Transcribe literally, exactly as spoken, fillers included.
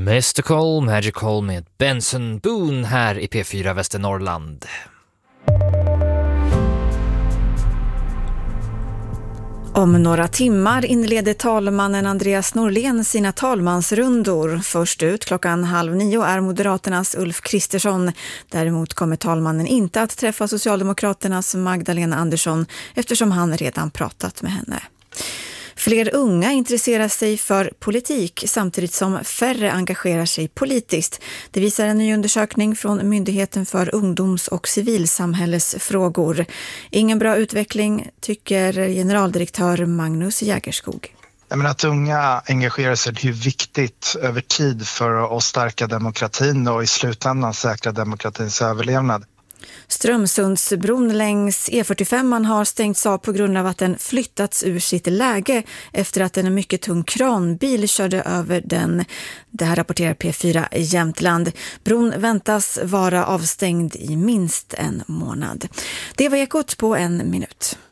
Mystical Magical med Benson Boone här i P fyra Västernorrland. Om några timmar inleder talmannen Andreas Norlén sina talmansrundor. Först ut klockan halv nio är Moderaternas Ulf Kristersson. Däremot kommer talmannen inte att träffa Socialdemokraternas Magdalena Andersson eftersom han redan pratat med henne. Fler unga intresserar sig för politik samtidigt som färre engagerar sig politiskt. Det visar en ny undersökning från Myndigheten för ungdoms- och civilsamhällesfrågor. Ingen bra utveckling, tycker generaldirektör Magnus Jägerskog. Jag menar att unga engagerar sig är viktigt över tid för att stärka demokratin och i slutändan säkra demokratins överlevnad. Strömsundsbron längs E fyrtiofem har stängts av på grund av att den flyttats ur sitt läge efter att en mycket tung kranbil körde över den. Det här rapporterar P fyra i Jämtland. Bron väntas vara avstängd i minst en månad. Det var Ekot på en minut.